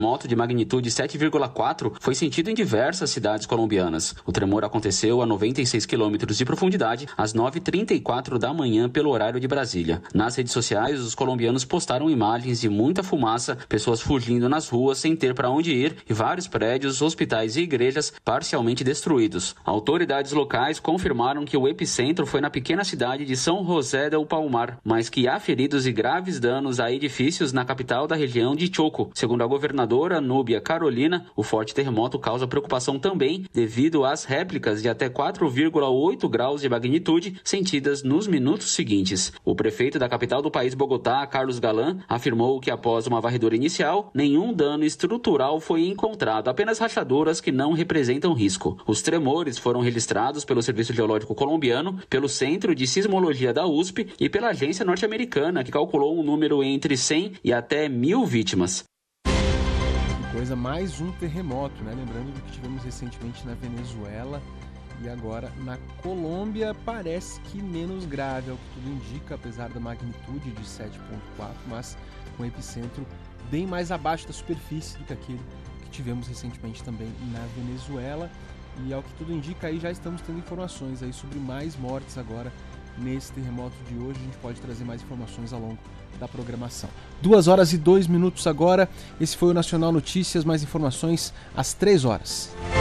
Terremoto de magnitude 7,4 foi sentido em diversas cidades colombianas. O tremor aconteceu a 96 quilômetros de profundidade, às 9h34 da manhã, pelo horário de Brasília. Nas redes sociais, os colombianos postaram imagens de muita fumaça, pessoas fugindo nas ruas sem ter para onde ir e vários prédios, hospitais e igrejas parcialmente destruídos. Autoridades locais confirmaram que o epicentro foi na pequena cidade de São José del Palmar, mas que há feridos e graves danos a edifícios na capital da região de Choco. Segundo a governadora Núbia Carolina, o forte terremoto causa preocupação também devido às réplicas de até 4,8 graus de magnitude sentidas nos minutos seguintes. O prefeito da capital do país, Bogotá, Carlos Galán, afirmou que após uma varredura inicial, nenhum dano estrutural foi encontrado, apenas rachaduras que não representam risco. Os tremores foram registrados pelo Serviço Geológico Colombiano, pelo Centro de Sismologia da USP e pela agência norte-americana, que calculou um número entre 100 e até 1.000 vítimas. Coisa, mais um terremoto, né? Lembrando do que tivemos recentemente na Venezuela e agora na Colômbia, parece que menos grave, é o que tudo indica, apesar da magnitude de 7,4, mas com o epicentro bem mais abaixo da superfície do que aquele que tivemos recentemente também na Venezuela. E ao que tudo indica, aí já estamos tendo informações aí sobre mais mortes agora nesse terremoto de hoje. A gente pode trazer mais informações ao longo da programação. 2h02 agora. Esse foi o Nacional Notícias. Mais informações às 3h.